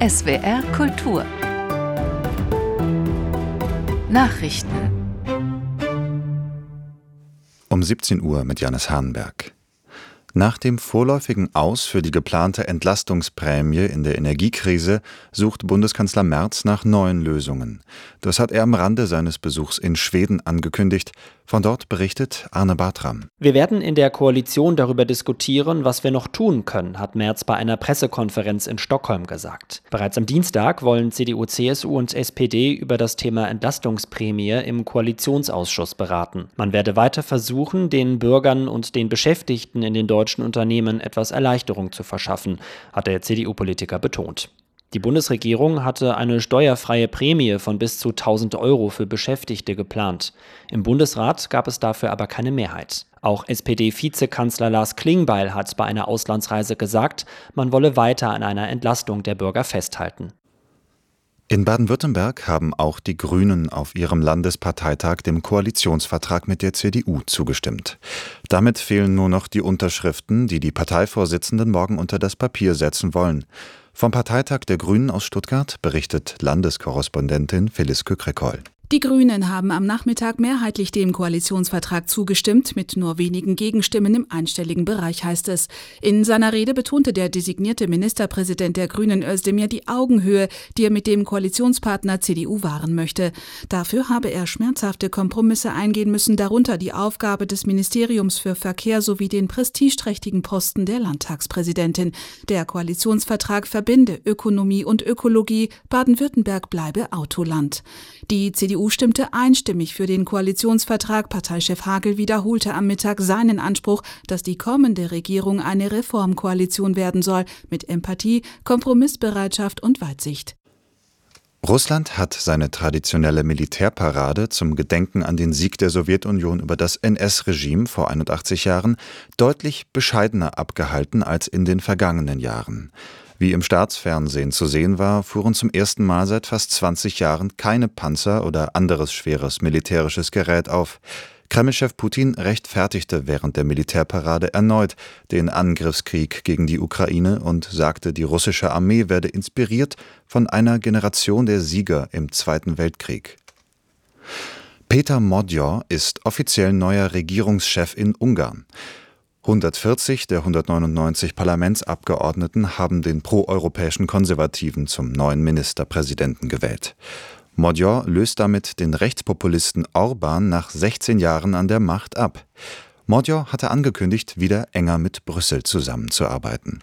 SWR Kultur Nachrichten um 17 Uhr mit Janis Hahnberg. Nach dem vorläufigen Aus für die geplante Entlastungsprämie in der Energiekrise sucht Bundeskanzler Merz nach neuen Lösungen. Das hat er am Rande seines Besuchs in Schweden angekündigt. Von dort berichtet Arne Bartram. Wir werden in der Koalition darüber diskutieren, was wir noch tun können, hat Merz bei einer Pressekonferenz in Stockholm gesagt. Bereits am Dienstag wollen CDU, CSU und SPD über das Thema Entlastungsprämie im Koalitionsausschuss beraten. Man werde weiter versuchen, den Bürgern und den Beschäftigten in den deutschen Unternehmen etwas Erleichterung zu verschaffen, hat der CDU-Politiker betont. Die Bundesregierung hatte eine steuerfreie Prämie von bis zu 1.000 € für Beschäftigte geplant. Im Bundesrat gab es dafür aber keine Mehrheit. Auch SPD-Vizekanzler Lars Klingbeil hat bei einer Auslandsreise gesagt, man wolle weiter an einer Entlastung der Bürger festhalten. In Baden-Württemberg haben auch die Grünen auf ihrem Landesparteitag dem Koalitionsvertrag mit der CDU zugestimmt. Damit fehlen nur noch die Unterschriften, die die Parteivorsitzenden morgen unter das Papier setzen wollen. Vom Parteitag der Grünen aus Stuttgart berichtet Landeskorrespondentin Phyllis Kück-Reckoll. Die Grünen haben am Nachmittag mehrheitlich dem Koalitionsvertrag zugestimmt, mit nur wenigen Gegenstimmen im einstelligen Bereich, heißt es. In seiner Rede betonte der designierte Ministerpräsident der Grünen Özdemir die Augenhöhe, die er mit dem Koalitionspartner CDU wahren möchte. Dafür habe er schmerzhafte Kompromisse eingehen müssen, darunter die Aufgabe des Ministeriums für Verkehr sowie den prestigeträchtigen Posten der Landtagspräsidentin. Der Koalitionsvertrag verbinde Ökonomie und Ökologie, Baden-Württemberg bleibe Autoland. Die CDU stimmte einstimmig für den Koalitionsvertrag. Parteichef Hagel wiederholte am Mittag seinen Anspruch, dass die kommende Regierung eine Reformkoalition werden soll, mit Empathie, Kompromissbereitschaft und Weitsicht. Russland hat seine traditionelle Militärparade zum Gedenken an den Sieg der Sowjetunion über das NS-Regime vor 81 Jahren deutlich bescheidener abgehalten als in den vergangenen Jahren. Wie im Staatsfernsehen zu sehen war, fuhren zum ersten Mal seit fast 20 Jahren keine Panzer oder anderes schweres militärisches Gerät auf. Kremlchef Putin rechtfertigte während der Militärparade erneut den Angriffskrieg gegen die Ukraine und sagte, die russische Armee werde inspiriert von einer Generation der Sieger im Zweiten Weltkrieg. Péter Magyar ist offiziell neuer Regierungschef in Ungarn. 140 der 199 Parlamentsabgeordneten haben den proeuropäischen Konservativen zum neuen Ministerpräsidenten gewählt. Magyar löst damit den Rechtspopulisten Orbán nach 16 Jahren an der Macht ab. Magyar hatte angekündigt, wieder enger mit Brüssel zusammenzuarbeiten.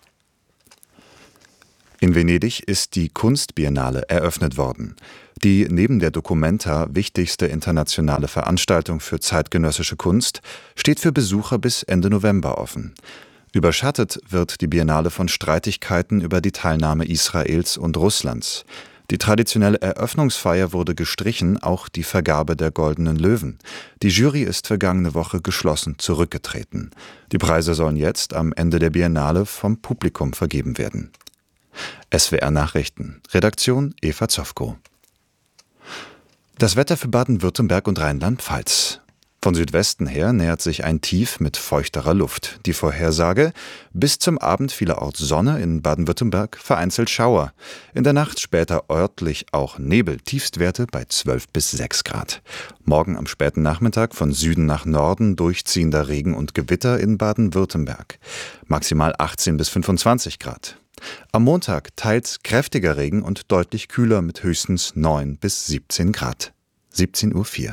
In Venedig ist die Kunstbiennale eröffnet worden. Die neben der Documenta wichtigste internationale Veranstaltung für zeitgenössische Kunst steht für Besucher bis Ende November offen. Überschattet wird die Biennale von Streitigkeiten über die Teilnahme Israels und Russlands. Die traditionelle Eröffnungsfeier wurde gestrichen, auch die Vergabe der Goldenen Löwen. Die Jury ist vergangene Woche geschlossen zurückgetreten. Die Preise sollen jetzt am Ende der Biennale vom Publikum vergeben werden. SWR Nachrichten. Redaktion Eva Zofko. Das Wetter für Baden-Württemberg und Rheinland-Pfalz. Von Südwesten her nähert sich ein Tief mit feuchterer Luft. Die Vorhersage: bis zum Abend vielerorts Sonne, in Baden-Württemberg vereinzelt Schauer. In der Nacht später örtlich auch Nebel, Tiefstwerte bei 12 bis 6 Grad. Morgen am späten Nachmittag von Süden nach Norden durchziehender Regen und Gewitter in Baden-Württemberg. Maximal 18 bis 25 Grad. Am Montag teils kräftiger Regen und deutlich kühler mit höchstens 9 bis 17 Grad. 17:04 Uhr.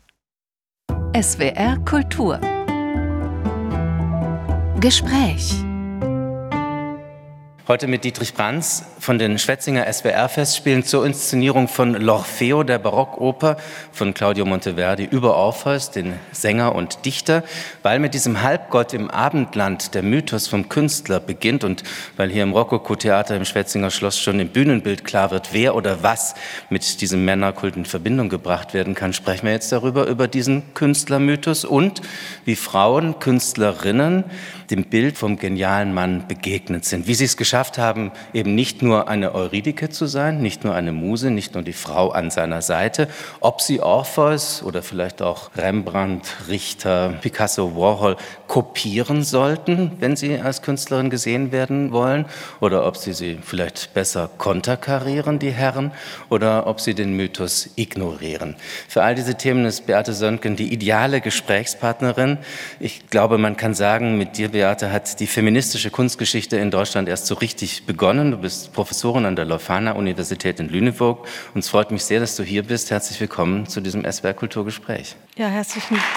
SWR Kultur Gespräch. Heute mit Dietrich Brands von den Schwetzinger SWR-Festspielen zur Inszenierung von L'Orfeo, der Barockoper von Claudio Monteverdi über Orpheus, den Sänger und Dichter, weil mit diesem Halbgott im Abendland der Mythos vom Künstler beginnt und weil hier im Rokoko-Theater im Schwetzinger Schloss schon im Bühnenbild klar wird, wer oder was mit diesem Männerkult in Verbindung gebracht werden kann, sprechen wir jetzt darüber, über diesen Künstlermythos und wie Frauen, Künstlerinnen dem Bild vom genialen Mann begegnet sind, wie sie es geschafft geschafft haben, eben nicht nur eine Eurydike zu sein, nicht nur eine Muse, nicht nur die Frau an seiner Seite. Ob sie Orpheus oder vielleicht auch Rembrandt, Richter, Picasso, Warhol kopieren sollten, wenn sie als Künstlerin gesehen werden wollen, oder ob sie vielleicht besser konterkarieren, die Herren, oder ob sie den Mythos ignorieren. Für all diese Themen ist Beate Söntgen die ideale Gesprächspartnerin. Ich glaube, man kann sagen, mit dir, Beate, hat die feministische Kunstgeschichte in Deutschland erst so richtig begonnen. Du bist Professorin an der Leuphana-Universität in Lüneburg und es freut mich sehr, dass du hier bist. Herzlich willkommen zu diesem SWR Kulturgespräch. Ja, herzlichen Dank.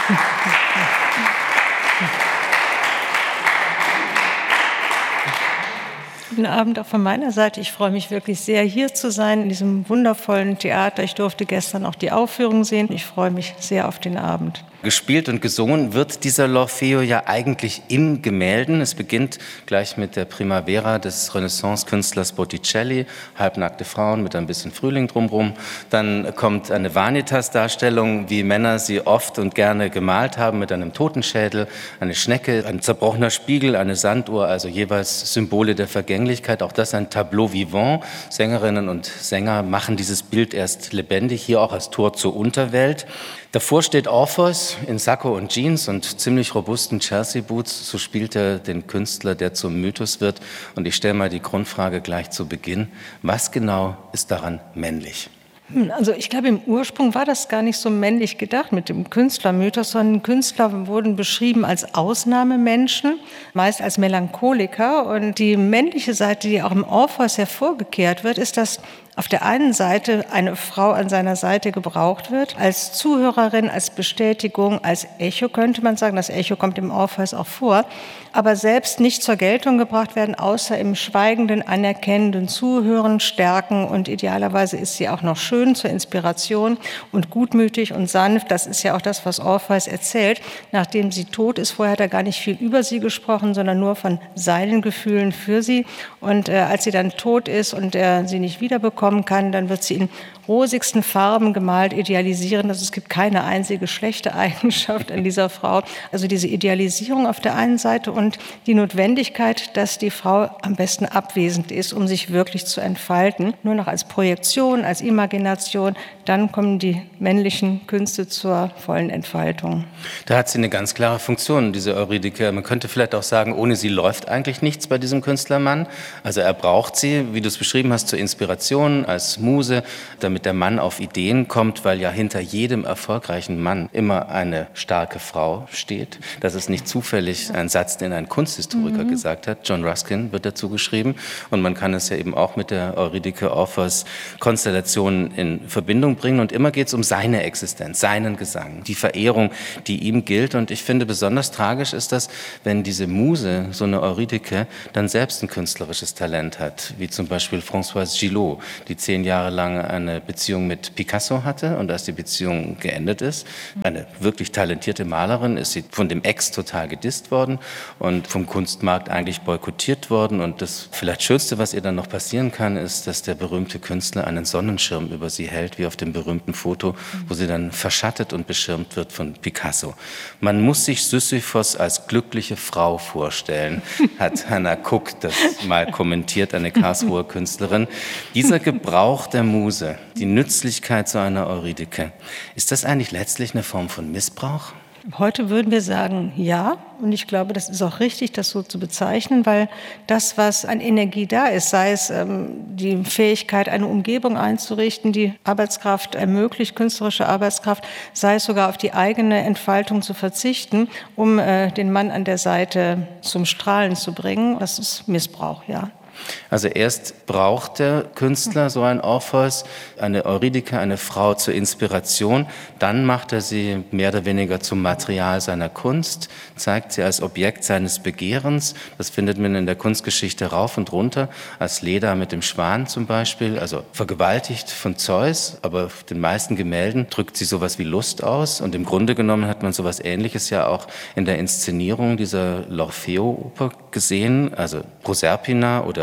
Guten Abend auch von meiner Seite. Ich freue mich wirklich sehr, hier zu sein, in diesem wundervollen Theater. Ich durfte gestern auch die Aufführung sehen. Ich freue mich sehr auf den Abend. Gespielt und gesungen wird dieser L'Orfeo ja eigentlich in Gemälden. Es beginnt gleich mit der Primavera des Renaissance-Künstlers Botticelli, halbnackte Frauen mit ein bisschen Frühling drumherum. Dann kommt eine Vanitas-Darstellung, wie Männer sie oft und gerne gemalt haben, mit einem Totenschädel, eine Schnecke, ein zerbrochener Spiegel, eine Sanduhr, also jeweils Symbole der Vergänglichkeit. Auch das ein Tableau vivant. Sängerinnen und Sänger machen dieses Bild erst lebendig, hier auch als Tor zur Unterwelt. Davor steht Orpheus in Sakko und Jeans und ziemlich robusten Chelsea-Boots. So spielt er den Künstler, der zum Mythos wird. Und ich stelle mal die Grundfrage gleich zu Beginn. Was genau ist daran männlich? Also ich glaube, im Ursprung war das gar nicht so männlich gedacht mit dem Künstlermythos, sondern Künstler wurden beschrieben als Ausnahmemenschen, meist als Melancholiker. Und die männliche Seite, die auch im Orpheus hervorgekehrt wird, ist, dass auf der einen Seite eine Frau an seiner Seite gebraucht wird, als Zuhörerin, als Bestätigung, als Echo könnte man sagen. Das Echo kommt im Orpheus auch vor, aber selbst nicht zur Geltung gebracht werden, außer im schweigenden, anerkennenden Zuhören, Stärken, und idealerweise ist sie auch noch schön zur Inspiration und gutmütig und sanft. Das ist ja auch das, was Orpheus erzählt. Nachdem sie tot ist, vorher hat er gar nicht viel über sie gesprochen, sondern nur von seinen Gefühlen für sie. Und als sie dann tot ist und er sie nicht wiederbekommt, kann, dann wird sie in rosigsten Farben gemalt, idealisieren. Also es gibt keine einzige schlechte Eigenschaft an dieser Frau. Also diese Idealisierung auf der einen Seite und die Notwendigkeit, dass die Frau am besten abwesend ist, um sich wirklich zu entfalten. Nur noch als Projektion, als Imagination, dann kommen die männlichen Künste zur vollen Entfaltung. Da hat sie eine ganz klare Funktion, diese Eurydike. Man könnte vielleicht auch sagen, ohne sie läuft eigentlich nichts bei diesem Künstlermann. Also er braucht sie, wie du es beschrieben hast, zur Inspiration, als Muse, damit der Mann auf Ideen kommt, weil ja hinter jedem erfolgreichen Mann immer eine starke Frau steht. Das ist nicht zufällig ein Satz, den ein Kunsthistoriker gesagt hat. John Ruskin wird dazu geschrieben. Und man kann es ja eben auch mit der Eurydike Orpheus Konstellation in Verbindung bringen. Und immer geht es um seine Existenz, seinen Gesang, die Verehrung, die ihm gilt. Und ich finde, besonders tragisch ist das, wenn diese Muse, so eine Eurydike, dann selbst ein künstlerisches Talent hat, wie zum Beispiel Françoise Gillot, die 10 Jahre lang eine Beziehung mit Picasso hatte, und als die Beziehung geendet ist, eine wirklich talentierte Malerin, ist sie von dem Ex total gedisst worden und vom Kunstmarkt eigentlich boykottiert worden. Und das vielleicht Schönste, was ihr dann noch passieren kann, ist, dass der berühmte Künstler einen Sonnenschirm über sie hält, wie auf dem berühmten Foto, wo sie dann verschattet und beschirmt wird von Picasso. Man muss sich Sisyphos als glückliche Frau vorstellen, hat Hannah Cook das mal kommentiert, eine Karlsruher Künstlerin. Dieser Gebrauch der Muse, die Nützlichkeit so einer Eurydike, ist das eigentlich letztlich eine Form von Missbrauch? Heute würden wir sagen, ja. Und ich glaube, das ist auch richtig, das so zu bezeichnen, weil das, was an Energie da ist, sei es die Fähigkeit, eine Umgebung einzurichten, die Arbeitskraft ermöglicht, künstlerische Arbeitskraft, sei es sogar auf die eigene Entfaltung zu verzichten, um den Mann an der Seite zum Strahlen zu bringen, das ist Missbrauch, ja. Also erst braucht der Künstler, so ein Orpheus, eine Eurydike, eine Frau zur Inspiration. Dann macht er sie mehr oder weniger zum Material seiner Kunst, zeigt sie als Objekt seines Begehrens. Das findet man in der Kunstgeschichte rauf und runter, als Leda mit dem Schwan zum Beispiel, also vergewaltigt von Zeus. Aber auf den meisten Gemälden drückt sie sowas wie Lust aus. Und im Grunde genommen hat man sowas Ähnliches ja auch in der Inszenierung dieser L'Orfeo-Oper gesehen, also Proserpina oder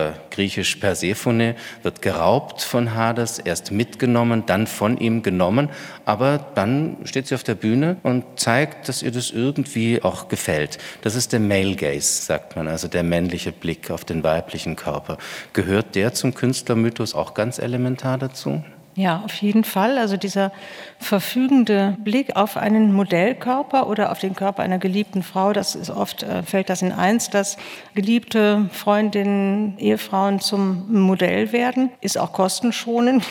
oder griechisch Persephone, wird geraubt von Hades, erst mitgenommen, dann von ihm genommen, aber dann steht sie auf der Bühne und zeigt, dass ihr das irgendwie auch gefällt. Das ist der Male Gaze, sagt man, also der männliche Blick auf den weiblichen Körper. Gehört der zum Künstlermythos auch ganz elementar dazu? Ja, auf jeden Fall. Also dieser verfügende Blick auf einen Modellkörper oder auf den Körper einer geliebten Frau, das ist oft, fällt das in eins, dass geliebte Freundinnen, Ehefrauen zum Modell werden, ist auch kostenschonend.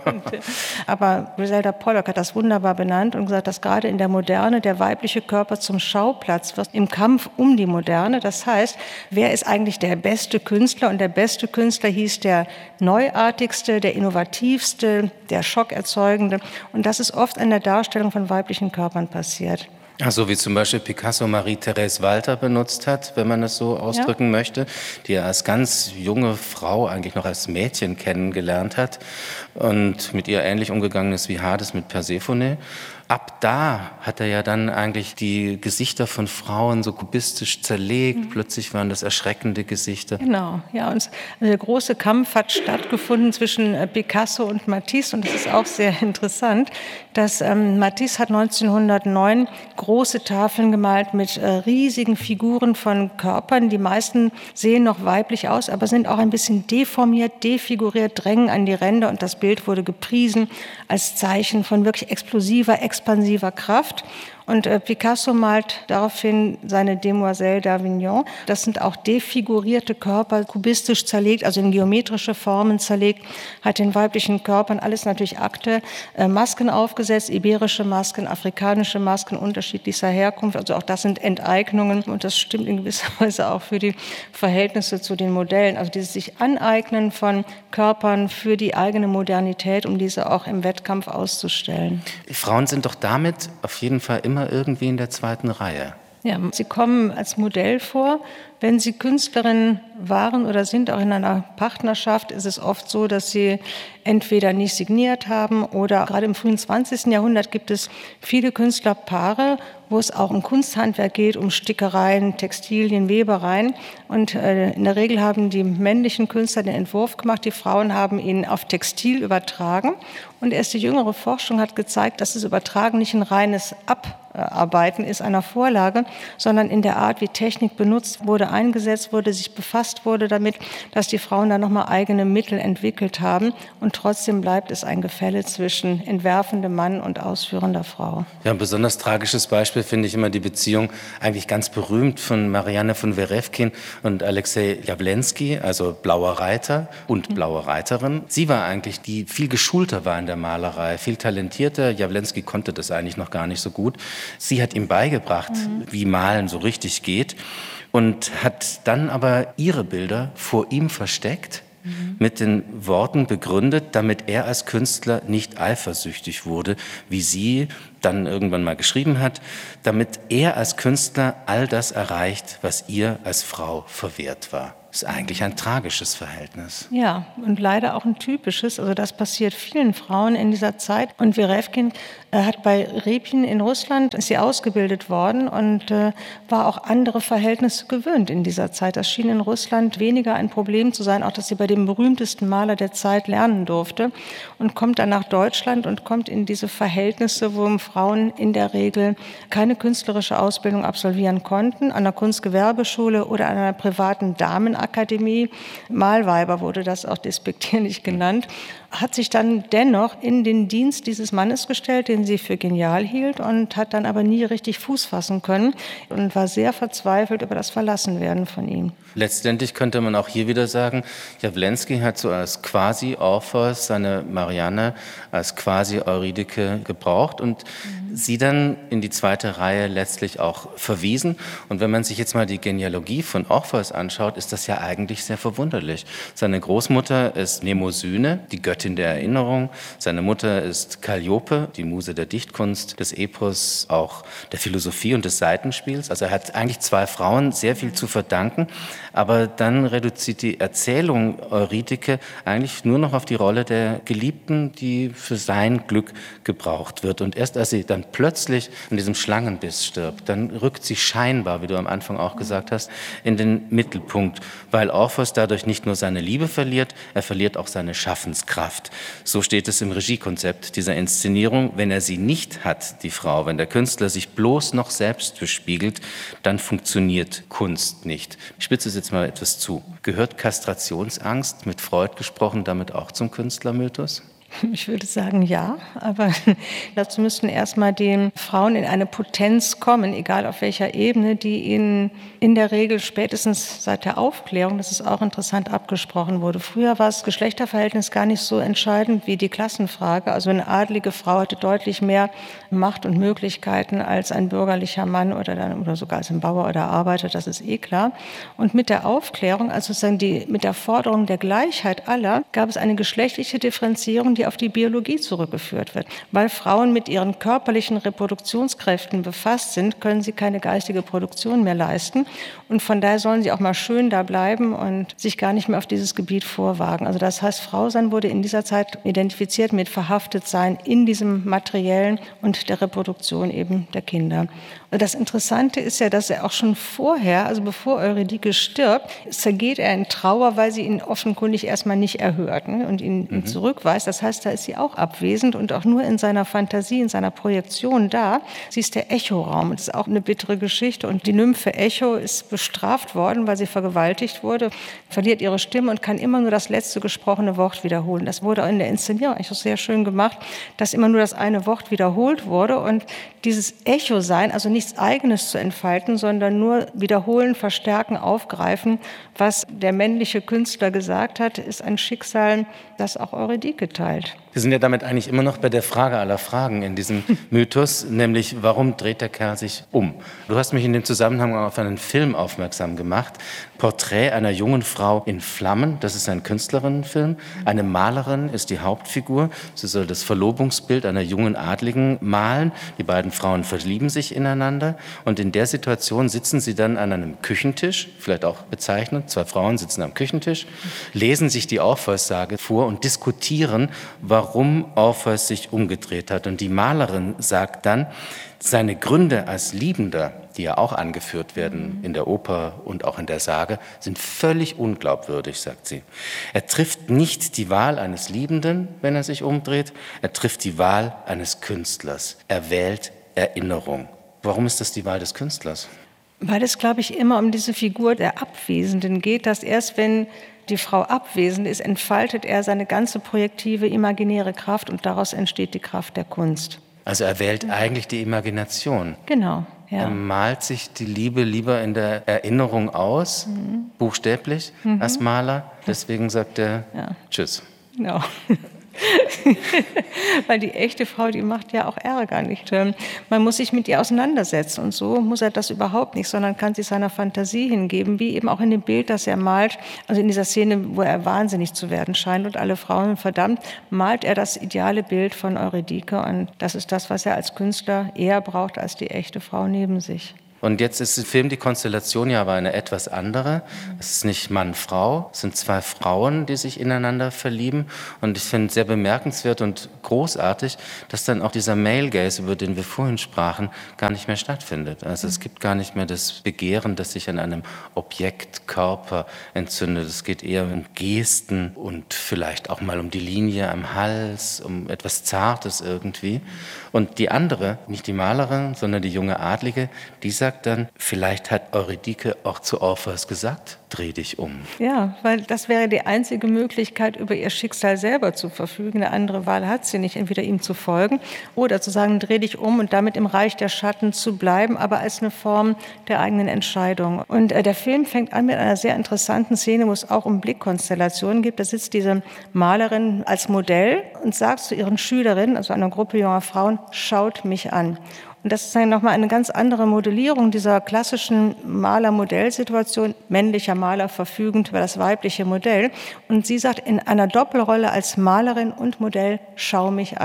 Aber Griselda Pollock hat das wunderbar benannt und gesagt, dass gerade in der Moderne der weibliche Körper zum Schauplatz wird im Kampf um die Moderne. Das heißt, wer ist eigentlich der beste Künstler? Und der beste Künstler hieß der neuartigste, der innovativste, der schockerzeugende. Und das ist oft an der Darstellung von weiblichen Körpern passiert. Also wie zum Beispiel Picasso Marie-Thérèse Walter benutzt hat, wenn man es so ausdrücken möchte, die er als ganz junge Frau, eigentlich noch als Mädchen kennengelernt hat und mit ihr ähnlich umgegangen ist wie Hades mit Persephone. Ab da hat er ja dann eigentlich die Gesichter von Frauen so kubistisch zerlegt. Plötzlich waren das erschreckende Gesichter. Genau, ja. Und der große Kampf hat stattgefunden zwischen Picasso und Matisse. Und das ist auch sehr interessant, dass Matisse hat 1909 große Tafeln gemalt mit riesigen Figuren von Körpern. Die meisten sehen noch weiblich aus, aber sind auch ein bisschen deformiert, defiguriert, drängen an die Ränder. Und das Bild wurde gepriesen als Zeichen von wirklich explosiver, expansiver Kraft. Und Picasso malt daraufhin seine Demoiselle d'Avignon. Das sind auch defigurierte Körper, kubistisch zerlegt, also in geometrische Formen zerlegt, hat den weiblichen Körpern, alles natürlich Akte, Masken aufgesetzt, iberische Masken, afrikanische Masken unterschiedlichster Herkunft. Also auch das sind Enteignungen und das stimmt in gewisser Weise auch für die Verhältnisse zu den Modellen. Also dieses sich Aneignen von Körpern für die eigene Modernität, um diese auch im Wettkampf auszustellen. Frauen sind doch damit auf jeden Fall immer irgendwie in der zweiten Reihe. Ja, sie kommen als Modell vor. Wenn sie Künstlerin waren oder sind, auch in einer Partnerschaft, ist es oft so, dass sie entweder nicht signiert haben oder gerade im frühen 20. Jahrhundert gibt es viele Künstlerpaare, wo es auch um Kunsthandwerk geht, um Stickereien, Textilien, Webereien. Und in der Regel haben die männlichen Künstler den Entwurf gemacht, die Frauen haben ihn auf Textil übertragen. Und erst die jüngere Forschung hat gezeigt, dass das Übertragen nicht ein reines Abarbeiten ist einer Vorlage, sondern in der Art, wie Technik benutzt wurde, eingesetzt wurde, sich befasst wurde damit, dass die Frauen dann nochmal eigene Mittel entwickelt haben. Und trotzdem bleibt es ein Gefälle zwischen entwerfendem Mann und ausführender Frau. Ja, ein besonders tragisches Beispiel finde ich immer die Beziehung, eigentlich ganz berühmt, von Marianne von Werewkin und Alexei Jawlensky, also Blauer Reiter und Blaue Reiterin. Sie war eigentlich die viel geschulter war in der Malerei, viel talentierter. Jawlensky konnte das eigentlich noch gar nicht so gut. Sie hat ihm beigebracht, wie Malen so richtig geht und hat dann aber ihre Bilder vor ihm versteckt, mit den Worten begründet, damit er als Künstler nicht eifersüchtig wurde, wie sie dann irgendwann mal geschrieben hat, damit er als Künstler all das erreicht, was ihr als Frau verwehrt war. Das ist eigentlich ein tragisches Verhältnis. Ja, und leider auch ein typisches. Also das passiert vielen Frauen in dieser Zeit. Und Werewkin hat bei Repin in Russland, ist sie ausgebildet worden und war auch andere Verhältnisse gewöhnt in dieser Zeit. Das schien in Russland weniger ein Problem zu sein, auch dass sie bei dem berühmtesten Maler der Zeit lernen durfte. Und kommt dann nach Deutschland und kommt in diese Verhältnisse, wo Frauen in der Regel keine künstlerische Ausbildung absolvieren konnten, an einer Kunstgewerbeschule oder an einer privaten Damenakademie. Malweiber wurde das auch despektierlich genannt, hat sich dann dennoch in den Dienst dieses Mannes gestellt, den sie für genial hielt und hat dann aber nie richtig Fuß fassen können und war sehr verzweifelt über das Verlassenwerden von ihm. Letztendlich könnte man auch hier wieder sagen, Jawlensky hat so als quasi Orpheus seine Marianne als quasi Eurydike gebraucht und sie dann in die zweite Reihe letztlich auch verwiesen. Und wenn man sich jetzt mal die Genealogie von Orpheus anschaut, ist das ja eigentlich sehr verwunderlich. Seine Großmutter ist Mnemosyne, die Göttin der Erinnerung. Seine Mutter ist Calliope, die Muse der Dichtkunst, des Epos, auch der Philosophie und des Saitenspiels. Also er hat eigentlich zwei Frauen sehr viel zu verdanken. Aber dann reduziert die Erzählung Eurydike eigentlich nur noch auf die Rolle der Geliebten, die für sein Glück gebraucht wird. Und erst als sie dann plötzlich an diesem Schlangenbiss stirbt, dann rückt sie scheinbar, wie du am Anfang auch gesagt hast, in den Mittelpunkt. weil Orpheus dadurch nicht nur seine Liebe verliert, er verliert auch seine Schaffenskraft. So steht es im Regiekonzept dieser Inszenierung. Wenn er sie nicht hat, die Frau, wenn der Künstler sich bloß noch selbst bespiegelt, dann funktioniert Kunst nicht. Ich spitze es jetzt mal etwas zu. Gehört Kastrationsangst, mit Freud gesprochen, damit auch zum Künstlermythos? Ich würde sagen, ja, aber dazu müssten erstmal die Frauen in eine Potenz kommen, egal auf welcher Ebene, die ihnen in der Regel spätestens seit der Aufklärung, das ist auch interessant, abgesprochen wurde. Früher war das Geschlechterverhältnis gar nicht so entscheidend wie die Klassenfrage. Also eine adlige Frau hatte deutlich mehr Macht und Möglichkeiten als ein bürgerlicher Mann oder sogar als ein Bauer oder Arbeiter, das ist eh klar. Und mit der Aufklärung, also sozusagen mit der Forderung der Gleichheit aller, gab es eine geschlechtliche Differenzierung, die auf die Biologie zurückgeführt wird. Weil Frauen mit ihren körperlichen Reproduktionskräften befasst sind, können sie keine geistige Produktion mehr leisten. Und von daher sollen sie auch mal schön da bleiben und sich gar nicht mehr auf dieses Gebiet vorwagen. Also das heißt, Frausein wurde in dieser Zeit identifiziert mit Verhaftetsein in diesem materiellen und der Reproduktion eben der Kinder. Und das Interessante ist ja, dass er auch schon vorher, also bevor Eurydike stirbt, zergeht er in Trauer, weil sie ihn offenkundig erstmal nicht erhört, ne, und ihn zurückweist. Das heißt, da ist sie auch abwesend und auch nur in seiner Fantasie, in seiner Projektion da. Sie ist der Echoraum. Das ist auch eine bittere Geschichte. Und die Nymphe Echo ist bestraft worden, weil sie vergewaltigt wurde, verliert ihre Stimme und kann immer nur das letzte gesprochene Wort wiederholen. Das wurde in der Inszenierung eigentlich auch sehr schön gemacht, dass immer nur das eine Wort wiederholt wurde und dieses Echo-Sein, also nichts Eigenes zu entfalten, sondern nur wiederholen, verstärken, aufgreifen, was der männliche Künstler gesagt hat, ist ein Schicksal, das auch Eurydike teilt. Wir sind ja damit eigentlich immer noch bei der Frage aller Fragen in diesem Mythos, nämlich warum dreht der Kerl sich um? Du hast mich in dem Zusammenhang auf einen Film aufmerksam gemacht, Porträt einer jungen Frau in Flammen, das ist ein Künstlerinnenfilm. Eine Malerin ist die Hauptfigur, sie soll das Verlobungsbild einer jungen Adligen malen. Die beiden Frauen verlieben sich ineinander und in der Situation sitzen sie dann an einem Küchentisch, vielleicht auch bezeichnet, zwei Frauen sitzen am Küchentisch, lesen sich die Orpheus-Sage vor und diskutieren, warum Orpheus sich umgedreht hat. Und die Malerin sagt dann, seine Gründe als Liebender, die ja auch angeführt werden in der Oper und auch in der Sage, sind völlig unglaubwürdig, sagt sie. Er trifft nicht die Wahl eines Liebenden, wenn er sich umdreht, er trifft die Wahl eines Künstlers. Er wählt Erinnerung. Warum ist das die Wahl des Künstlers? Weil es, glaube ich, immer um diese Figur der Abwesenden geht, dass erst wenn die Frau abwesend ist, entfaltet er seine ganze projektive, imaginäre Kraft und daraus entsteht die Kraft der Kunst. Also er wählt eigentlich die Imagination. Genau, ja. Er malt sich die Liebe lieber in der Erinnerung aus, buchstäblich, als Maler. Deswegen sagt er Tschüss. Genau. Weil die echte Frau, die macht ja auch Ärger, nicht? Man muss sich mit ihr auseinandersetzen und so muss er das überhaupt nicht, sondern kann sich seiner Fantasie hingeben, wie eben auch in dem Bild, das er malt, also in dieser Szene, wo er wahnsinnig zu werden scheint und alle Frauen verdammt, malt er das ideale Bild von Eurydike und das ist das, was er als Künstler eher braucht als die echte Frau neben sich. Und jetzt ist im Film die Konstellation ja aber eine etwas andere. Es ist nicht Mann-Frau, es sind zwei Frauen, die sich ineinander verlieben. Und ich finde es sehr bemerkenswert und großartig, dass dann auch dieser Male Gaze, über den wir vorhin sprachen, gar nicht mehr stattfindet. Also es gibt gar nicht mehr das Begehren, das sich an einem Objekt, Körper entzündet. Es geht eher um Gesten und vielleicht auch mal um die Linie am Hals, um etwas Zartes irgendwie. Und die andere, nicht die Malerin, sondern die junge Adlige, die sagt dann, vielleicht hat Eurydike auch zu Orpheus gesagt, dreh dich um. Ja, weil das wäre die einzige Möglichkeit, über ihr Schicksal selber zu verfügen. Eine andere Wahl hat sie nicht, entweder ihm zu folgen oder zu sagen, dreh dich um und damit im Reich der Schatten zu bleiben, aber als eine Form der eigenen Entscheidung. Und der Film fängt an mit einer sehr interessanten Szene, wo es auch um Blickkonstellationen geht. Da sitzt diese Malerin als Modell und sagt zu ihren Schülerinnen, also einer Gruppe junger Frauen, schaut mich an. Und das ist dann nochmal eine ganz andere Modellierung dieser klassischen Maler-Modell-Situation, männlicher Maler verfügend über das weibliche Modell. Und sie sagt in einer Doppelrolle als Malerin und Modell, schau mich an.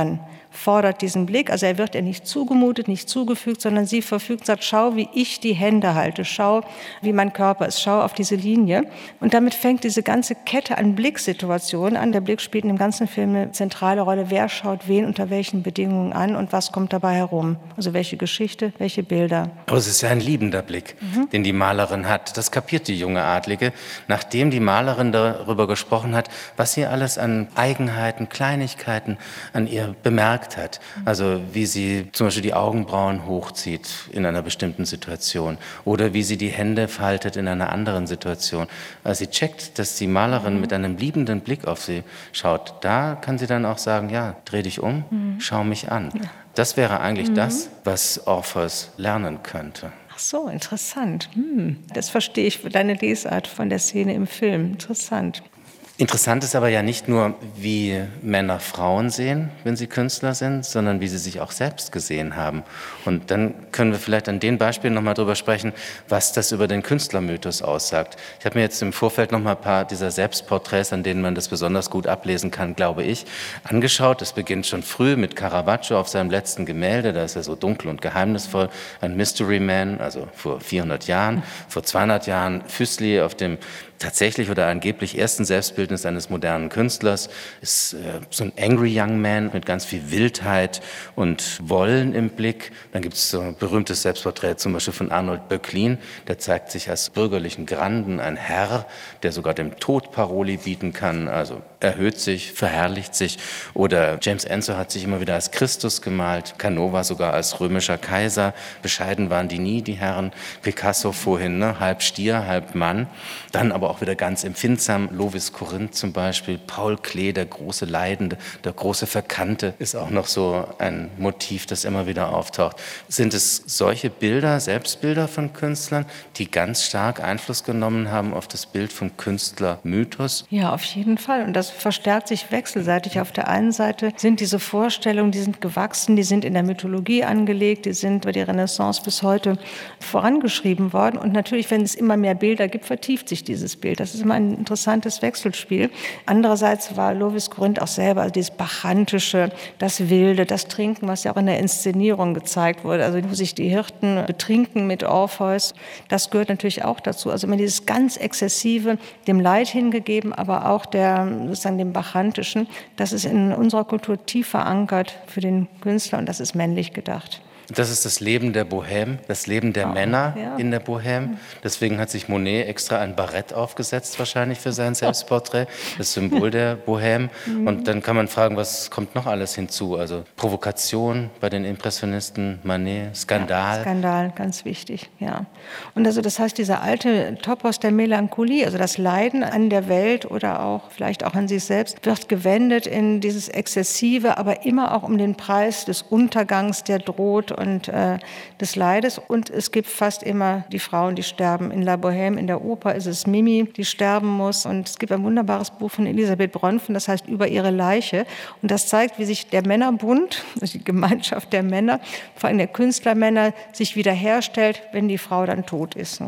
fordert diesen Blick. Also er wird ihr nicht zugemutet, nicht zugefügt, sondern sie verfügt, sagt, schau, wie ich die Hände halte, schau, wie mein Körper ist, schau auf diese Linie. Und damit fängt diese ganze Kette an Blicksituationen an. Der Blick spielt in dem ganzen Film eine zentrale Rolle. Wer schaut wen unter welchen Bedingungen an und was kommt dabei herum? Also welche Geschichte, welche Bilder. Aber es ist ja ein liebender Blick, den die Malerin hat. Das kapiert die junge Adlige, nachdem die Malerin darüber gesprochen hat, was sie alles an Eigenheiten, Kleinigkeiten an ihr bemerkt hat. Also wie sie zum Beispiel die Augenbrauen hochzieht in einer bestimmten Situation oder wie sie die Hände faltet in einer anderen Situation. Also sie checkt, dass die Malerin mit einem liebenden Blick auf sie schaut. Da kann sie dann auch sagen, ja, dreh dich um, schau mich an. Ja. Das wäre eigentlich das, was Orpheus lernen könnte. Ach so, interessant. Das verstehe ich für deine Lesart von der Szene im Film. Interessant. Interessant ist aber ja nicht nur, wie Männer Frauen sehen, wenn sie Künstler sind, sondern wie sie sich auch selbst gesehen haben. Und dann können wir vielleicht an den Beispielen nochmal drüber sprechen, was das über den Künstlermythos aussagt. Ich habe mir jetzt im Vorfeld nochmal ein paar dieser Selbstporträts, an denen man das besonders gut ablesen kann, glaube ich, angeschaut. Das beginnt schon früh mit Caravaggio auf seinem letzten Gemälde. Da ist er so dunkel und geheimnisvoll. Ein Mystery Man, also vor 400 Jahren. Vor 200 Jahren Füssli auf dem tatsächlich oder angeblich ersten Selbstbildnis eines modernen Künstlers, ist so ein angry young man mit ganz viel Wildheit und Wollen im Blick. Dann gibt es so ein berühmtes Selbstporträt zum Beispiel von Arnold Böcklin, der zeigt sich als bürgerlichen Granden, ein Herr, der sogar dem Tod Paroli bieten kann, also erhöht sich, verherrlicht sich. Oder James Ensor hat sich immer wieder als Christus gemalt, Canova sogar als römischer Kaiser. Bescheiden waren die nie, die Herren. Picasso vorhin, ne? Halb Stier, halb Mann. Dann aber auch wieder ganz empfindsam, Lovis Corinth zum Beispiel, Paul Klee, der große Leidende, der große Verkannte, ist auch noch so ein Motiv, das immer wieder auftaucht. Sind es solche Bilder, Selbstbilder von Künstlern, die ganz stark Einfluss genommen haben auf das Bild vom Künstlermythos? Ja, auf jeden Fall. Und das verstärkt sich wechselseitig. Auf der einen Seite sind diese Vorstellungen, die sind gewachsen, die sind in der Mythologie angelegt, die sind bei der Renaissance bis heute vorangeschrieben worden. Und natürlich, wenn es immer mehr Bilder gibt, vertieft sich dieses Bild. Das ist immer ein interessantes Wechselspiel. Andererseits war Lovis Corinth auch selber, also dieses Bachantische, das Wilde, das Trinken, was ja auch in der Inszenierung gezeigt wurde, also wo sich die Hirten betrinken mit Orpheus, das gehört natürlich auch dazu. Also immer dieses ganz Exzessive, dem Leid hingegeben, aber auch sozusagen dem Bachantischen, das ist in unserer Kultur tief verankert für den Künstler und das ist männlich gedacht. Das ist das Leben der Bohème, das Leben der Männer in der Bohème. Deswegen hat sich Monet extra ein Barett aufgesetzt, wahrscheinlich für sein Selbstporträt, das Symbol der Bohème. Und dann kann man fragen, was kommt noch alles hinzu? Also Provokation bei den Impressionisten, Manet, Skandal. Ja, Skandal, ganz wichtig, ja. Und also das heißt, dieser alte Topos der Melancholie, also das Leiden an der Welt oder auch vielleicht auch an sich selbst, wird gewendet in dieses Exzessive, aber immer auch um den Preis des Untergangs, der droht und des Leides. Und es gibt fast immer die Frauen, die sterben. In La Bohème, in der Oper ist es Mimi, die sterben muss. Und es gibt ein wunderbares Buch von Elisabeth Bronfen, das heißt Über ihre Leiche. Und das zeigt, wie sich der Männerbund, also die Gemeinschaft der Männer, vor allem der Künstlermänner, sich wiederherstellt, wenn die Frau dann tot ist.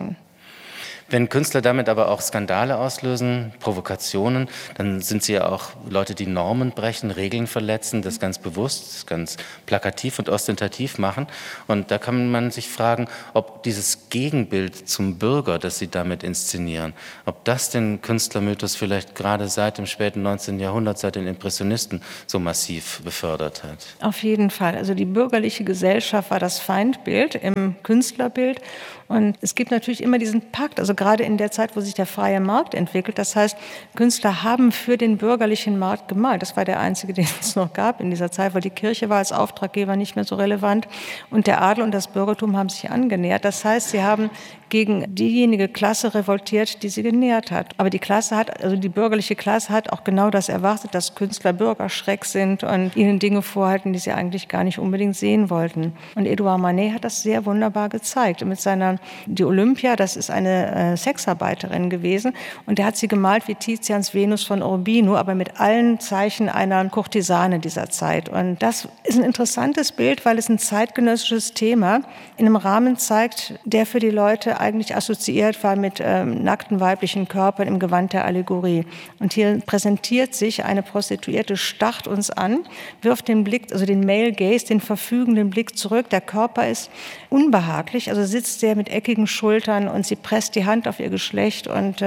Wenn Künstler damit aber auch Skandale auslösen, Provokationen, dann sind sie ja auch Leute, die Normen brechen, Regeln verletzen, das ganz bewusst, ganz plakativ und ostentativ machen. Und da kann man sich fragen, ob dieses Gegenbild zum Bürger, das sie damit inszenieren, ob das den Künstlermythos vielleicht gerade seit dem späten 19. Jahrhundert, seit den Impressionisten so massiv befördert hat. Auf jeden Fall. Also die bürgerliche Gesellschaft war das Feindbild im Künstlerbild. Und es gibt natürlich immer diesen Pakt, also gerade in der Zeit, wo sich der freie Markt entwickelt. Das heißt, Künstler haben für den bürgerlichen Markt gemalt. Das war der einzige, den es noch gab in dieser Zeit, weil die Kirche war als Auftraggeber nicht mehr so relevant. Und der Adel und das Bürgertum haben sich angenähert. Das heißt, sie haben gegen diejenige Klasse revoltiert, die sie genährt hat. Aber die bürgerliche Klasse hat auch genau das erwartet, dass Künstler Bürgerschreck sind und ihnen Dinge vorhalten, die sie eigentlich gar nicht unbedingt sehen wollten. Und Edouard Manet hat das sehr wunderbar gezeigt. Mit die Olympia, das ist eine Sexarbeiterin gewesen und der hat sie gemalt wie Tizians Venus von Urbino, aber mit allen Zeichen einer Kurtisane dieser Zeit. Und das ist ein interessantes Bild, weil es ein zeitgenössisches Thema in einem Rahmen zeigt, der für die Leute eigentlich assoziiert war mit nackten weiblichen Körpern im Gewand der Allegorie. Und hier präsentiert sich eine Prostituierte, starrt uns an, wirft den Blick, also den Male Gaze, den verfügenden Blick zurück. Der Körper ist unbehaglich, also sitzt sehr mit eckigen Schultern und sie presst die Hand auf ihr Geschlecht und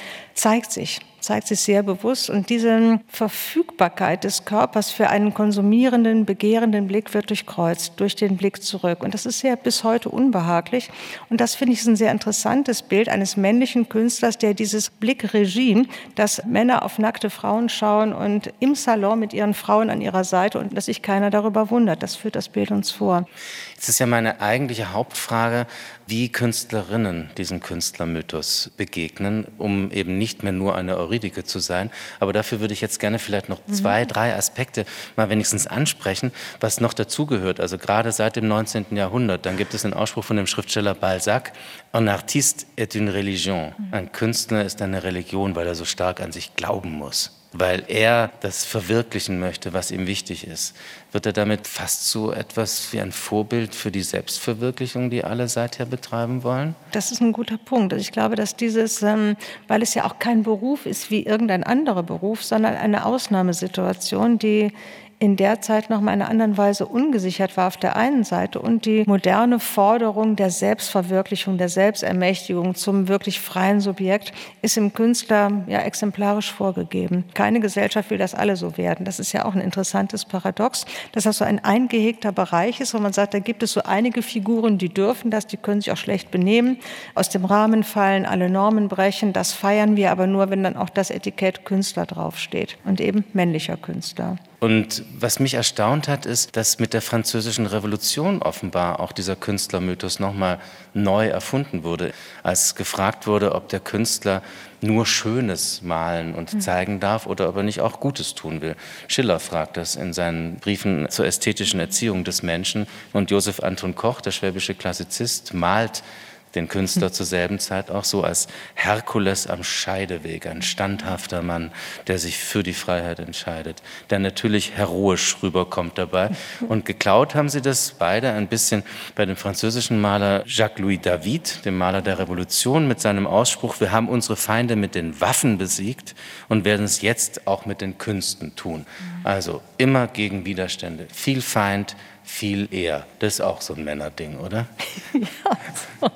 zeigt sich sehr bewusst. Und diese Verfügbarkeit des Körpers für einen konsumierenden, begehrenden Blick wird durchkreuzt, durch den Blick zurück. Und das ist ja bis heute unbehaglich. Und das finde ich ist ein sehr interessantes Bild eines männlichen Künstlers, der dieses Blickregime, dass Männer auf nackte Frauen schauen und im Salon mit ihren Frauen an ihrer Seite und dass sich keiner darüber wundert. Das führt das Bild uns vor. Jetzt ist ja meine eigentliche Hauptfrage, wie Künstlerinnen diesem Künstlermythos begegnen, um eben nicht mehr nur eine Eurydike zu sein. Aber dafür würde ich jetzt gerne vielleicht noch 2, 3 Aspekte mal wenigstens ansprechen, was noch dazugehört. Also gerade seit dem 19. Jahrhundert, dann gibt es einen Ausspruch von dem Schriftsteller Balzac, un artiste est une religion. Ein Künstler ist eine Religion, weil er so stark an sich glauben muss. Weil er das verwirklichen möchte, was ihm wichtig ist. Wird er damit fast so etwas wie ein Vorbild für die Selbstverwirklichung, die alle seither betreiben wollen? Das ist ein guter Punkt. Also ich glaube, dass dieses, weil es ja auch kein Beruf ist wie irgendein anderer Beruf, sondern eine Ausnahmesituation, die in der Zeit noch mal in einer anderen Weise ungesichert war auf der einen Seite und die moderne Forderung der Selbstverwirklichung, der Selbstermächtigung zum wirklich freien Subjekt ist im Künstler ja exemplarisch vorgegeben. Keine Gesellschaft will, dass alle so werden. Das ist ja auch ein interessantes Paradox, dass das so ein eingehegter Bereich ist, wo man sagt, da gibt es so einige Figuren, die dürfen das, die können sich auch schlecht benehmen, aus dem Rahmen fallen, alle Normen brechen. Das feiern wir aber nur, wenn dann auch das Etikett Künstler draufsteht und eben männlicher Künstler. Und was mich erstaunt hat, ist, dass mit der Französischen Revolution offenbar auch dieser Künstlermythos nochmal neu erfunden wurde. Als gefragt wurde, ob der Künstler nur Schönes malen und zeigen darf oder ob er nicht auch Gutes tun will. Schiller fragt das in seinen Briefen zur ästhetischen Erziehung des Menschen. Und Joseph Anton Koch, der schwäbische Klassizist, malt den Künstler zur selben Zeit auch so als Herkules am Scheideweg, ein standhafter Mann, der sich für die Freiheit entscheidet, der natürlich heroisch rüberkommt dabei. Und geklaut haben sie das beide ein bisschen bei dem französischen Maler Jacques-Louis David, dem Maler der Revolution, mit seinem Ausspruch, wir haben unsere Feinde mit den Waffen besiegt und werden es jetzt auch mit den Künsten tun. Also immer gegen Widerstände, viel Feind, viel eher. Das ist auch so ein Männerding, oder? Ja, so.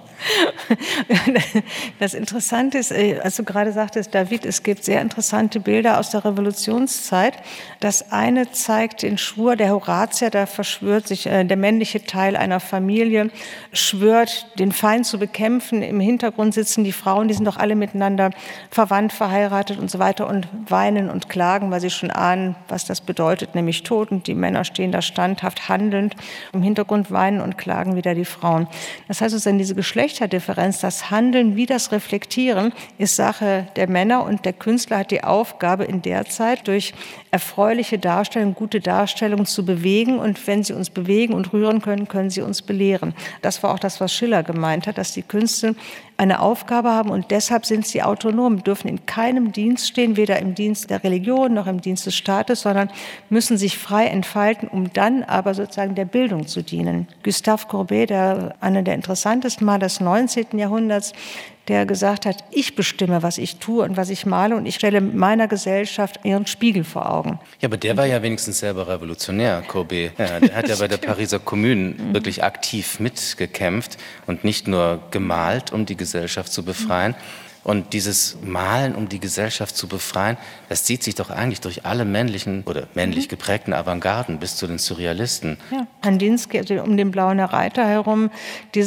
Das Interessante ist, als du gerade sagtest, David, es gibt sehr interessante Bilder aus der Revolutionszeit. Das eine zeigt den Schwur der Horatier, da verschwört sich der männliche Teil einer Familie, schwört, den Feind zu bekämpfen. Im Hintergrund sitzen die Frauen, die sind doch alle miteinander verwandt, verheiratet und so weiter und weinen und klagen, weil sie schon ahnen, was das bedeutet, nämlich Tod. Und die Männer stehen da standhaft handelnd. Im Hintergrund weinen und klagen wieder die Frauen. Das heißt, es ist diese Geschlechterdifferenz, das Handeln wie das Reflektieren ist Sache der Männer und der Künstler hat die Aufgabe in der Zeit durch erfreuliche Darstellung, gute Darstellung zu bewegen und wenn sie uns bewegen und rühren können, können sie uns belehren. Das war auch das, was Schiller gemeint hat, dass die Künste eine Aufgabe haben und deshalb sind sie autonom, dürfen in keinem Dienst stehen, weder im Dienst der Religion noch im Dienst des Staates, sondern müssen sich frei entfalten, um dann aber sozusagen der Bildung zu dienen. Gustave Courbet, einer der interessantesten Maler des 19. Jahrhunderts, der gesagt hat, ich bestimme, was ich tue und was ich male und ich stelle meiner Gesellschaft ihren Spiegel vor Augen. Ja, aber der war ja wenigstens selber revolutionär, Courbet. Ja, der hat ja bei der Pariser Kommune wirklich aktiv mitgekämpft und nicht nur gemalt, um die Gesellschaft zu befreien. Und dieses Malen, um die Gesellschaft zu befreien, das zieht sich doch eigentlich durch alle männlichen oder männlich geprägten Avantgarden bis zu den Surrealisten. Ja, Kandinsky, also um den blauen Reiter herum,